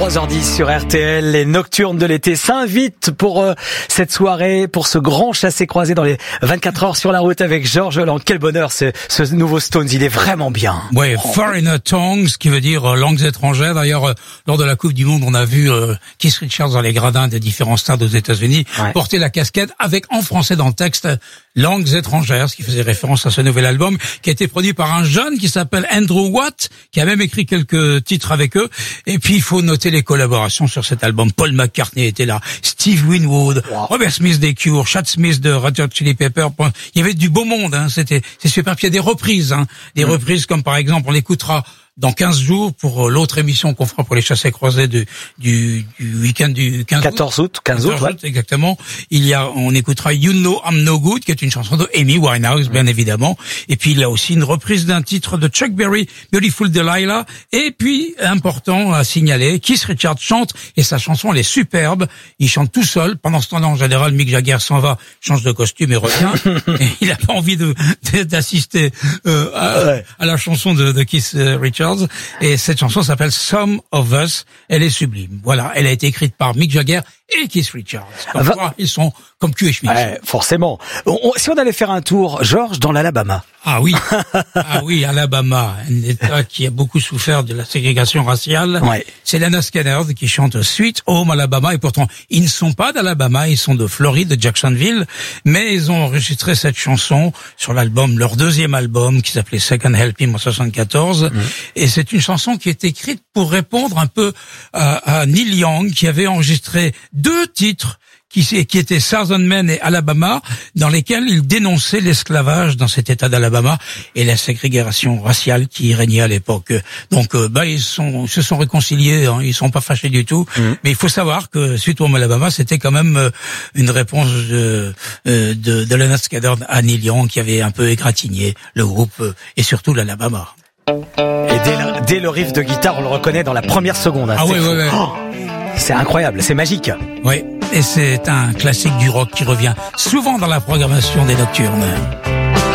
3h10 sur RTL, les nocturnes de l'été s'invitent pour cette soirée, pour ce grand chassé-croisé dans les 24 heures sur la route avec Georges Holland. Quel bonheur ce nouveau Stones, il est vraiment bien. Ouais, Foreigner Tongues, qui veut dire langues étrangères. D'ailleurs, lors de la Coupe du Monde, on a vu Keith Richards dans les gradins des différents stades aux États-Unis porter la casquette avec en français dans le texte langues étrangères, ce qui faisait référence à ce nouvel album qui a été produit par un jeune qui s'appelle Andrew Watt, qui a même écrit quelques titres avec eux. Et puis il faut noter les collaborations sur cet album. Paul McCartney était là, Steve Winwood, Robert Smith des Cure, Chad Smith de Red Hot Chili Peppers. Il y avait du beau monde, hein. C'est super. Puis il y a des reprises, des reprises comme par exemple, on écoutera dans 15 jours pour l'autre émission qu'on fera pour les chassés-croisés du week-end du 14 août, exactement. On écoutera You Know I'm No Good, qui est une chanson de Amy Winehouse, bien évidemment. Et puis il y a aussi une reprise d'un titre de Chuck Berry, Beautiful Delilah. Et puis, important à signaler, Keith Richards chante, et sa chanson, elle est superbe. Il chante tout seul. Pendant ce temps-là, en général, Mick Jagger s'en va, change de costume et revient. Et il n'a pas envie d'assister à la chanson de Keith Richards. Et cette chanson s'appelle Some of Us. Elle est sublime. Voilà, elle a été écrite par Mick Jagger et Keith Richards. Comme quoi, ils sont comme cul et chemise. Forcément. Si on allait faire un tour, Georges, dans l'Alabama. Ah oui, Alabama, un État qui a beaucoup souffert de la ségrégation raciale. C'est Lana Skinner qui chante Sweet Home Alabama, et pourtant ils ne sont pas d'Alabama, ils sont de Floride, de Jacksonville, mais ils ont enregistré cette chanson sur l'album, leur deuxième album, qui s'appelait Second Helping en 1974, et c'est une chanson qui est écrite pour répondre un peu à Neil Young, qui avait enregistré 2 titres qui étaient Southern Men et Alabama, dans lesquels il dénonçait l'esclavage dans cet État d'Alabama et la ségrégation raciale qui régnait à l'époque. Donc, ils se sont réconciliés, ils sont pas fâchés du tout. Mais il faut savoir que Sweet Home Alabama, c'était quand même une réponse de Lana Skinner à Neil Young, qui avait un peu égratigné le groupe et surtout l'Alabama. Et dès le riff de guitare, on le reconnaît dans la première seconde. Ah oui. C'est incroyable, c'est magique. Oui, et c'est un classique du rock qui revient souvent dans la programmation des nocturnes.